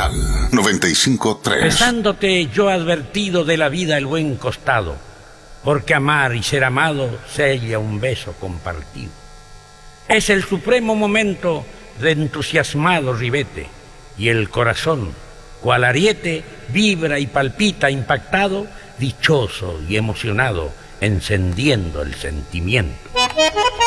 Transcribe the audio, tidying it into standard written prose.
Nacional 95.3. Besándote yo advertido de la vida el buen costado, porque amar y ser amado sella un beso compartido. Es el supremo momento de entusiasmado ribete, y el corazón, cual ariete, vibra y palpita impactado, dichoso y emocionado, encendiendo el sentimiento.